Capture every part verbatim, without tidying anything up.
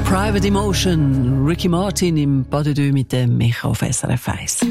Private Emotion, Ricky Martin im Pas de Deux mit dem Micha auf S R F eins.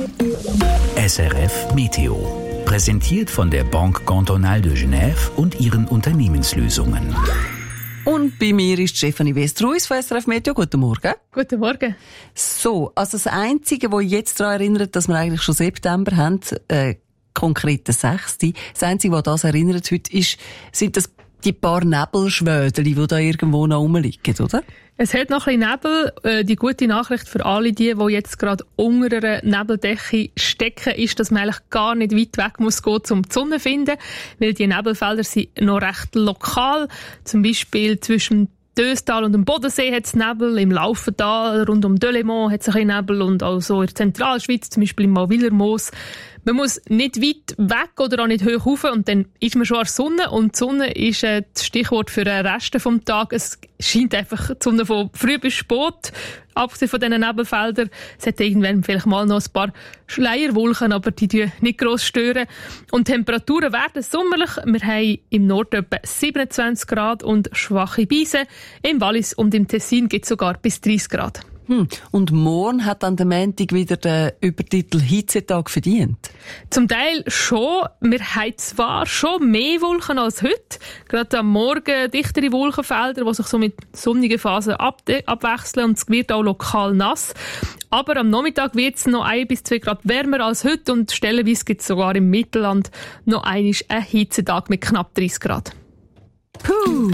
S R F Meteo. Präsentiert von der Banque Cantonale de Genève und ihren Unternehmenslösungen. Und bei mir ist Stefanie Westruis von S R F Meteo. Guten Morgen. Guten Morgen. So, also das Einzige, was jetzt daran erinnert, dass wir eigentlich schon September haben, äh, konkret der sechste Das Einzige, was das erinnert heute, ist, sind das die paar Nebelschwödeli, die da irgendwo noch rumliegen, oder? Es hat noch ein bisschen Nebel. Äh, die gute Nachricht für alle, die, die jetzt gerade unter einer Nebeldecke stecken, ist, dass man eigentlich gar nicht weit weg muss gehen, um die Sonne zu finden, weil die Nebelfelder sind noch recht lokal. Zum Beispiel zwischen Döstal und dem Bodensee hat es Nebel, im Laufental rund um Delémont hat es ein bisschen Nebel und auch so in der Zentralschweiz, zum Beispiel im Mauwillermoos. Man muss nicht weit weg oder auch nicht hoch rauf und dann ist man schon an der Sonne und die Sonne ist äh, das Stichwort für den Rest des Tages. Es scheint einfach die Sonne von früh bis spät, abgesehen von diesen Nebelfeldern. Es hat irgendwann vielleicht mal noch ein paar Schleierwolken, aber die stören nicht gross stören. Und die Temperaturen werden sommerlich. Wir haben im Norden etwa siebenundzwanzig Grad und schwache Brise. Im Wallis und im Tessin gibt es sogar bis dreißig Grad. Hm. Und morgen hat dann der Montag wieder den Übertitel Hitzetag verdient? Zum Teil schon. Wir haben zwar schon mehr Wolken als heute. Gerade am Morgen dichtere Wolkenfelder, die sich so mit sonnigen Phasen abde- abwechseln und es wird auch lokal nass. Aber am Nachmittag wird es noch ein bis zwei Grad wärmer als heute und stellenweise gibt es sogar im Mittelland noch einmal einen Hitzetag mit knapp dreißig Grad. Puh!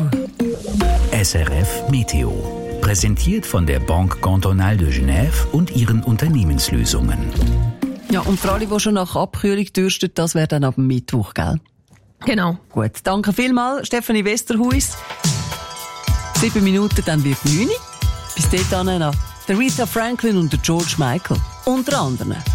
S R F Meteo. Präsentiert von der Banque Cantonale de Genève und ihren Unternehmenslösungen. Ja, und für alle, die schon nach Abkühlung dürsten, das wäre dann ab dem Mittwoch, gell? Genau. Gut, danke vielmals, Stefanie Westerhuis. Sieben Minuten, dann wird neun. Bis dahin noch der Aretha Franklin und der George Michael. Unter anderem.